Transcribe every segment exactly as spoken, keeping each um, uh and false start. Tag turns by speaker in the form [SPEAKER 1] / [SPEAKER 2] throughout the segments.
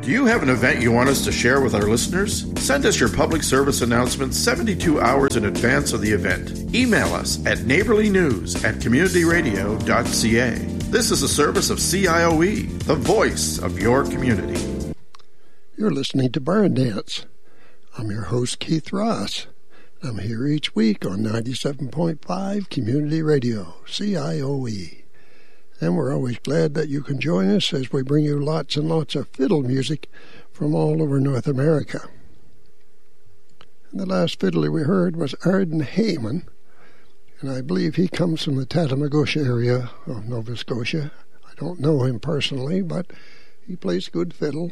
[SPEAKER 1] Do you have an event you want us to share with our listeners? Send us your public service announcement seventy-two hours in advance of the event. Email us at neighborlynews at community radio dot c a. This is a service of C I O E, the voice of your community.
[SPEAKER 2] You're listening to Barn Dance. I'm your host, Keith Ross. I'm here each week on ninety-seven point five Community Radio, C I O E. And we're always glad that you can join us as we bring you lots and lots of fiddle music from all over North America. And the last fiddler we heard was Arden Heyman, and I believe he comes from the Tatamagouche area of Nova Scotia. I don't know him personally, but he plays good fiddle.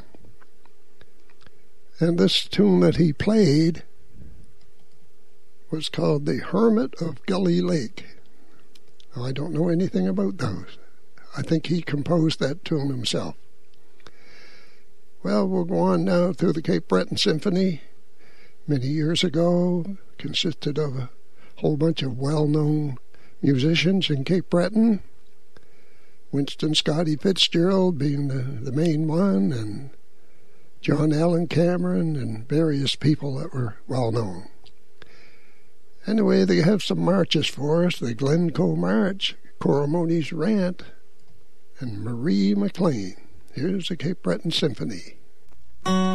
[SPEAKER 2] And this tune that he played was called The Hermit of Gully Lake. Now, I don't know anything about those. I think he composed that tune himself. Well, we'll go on now through the Cape Breton Symphony. Many years ago, consisted of a whole bunch of well-known musicians in Cape Breton. Winston Scotty Fitzgerald being the, the main one, and John Allen Cameron, and various people that were well-known. Anyway, they have some marches for us. The Glencoe March, Coromoni's Rant, and Marie McLean. Here's the Cape Breton Symphony.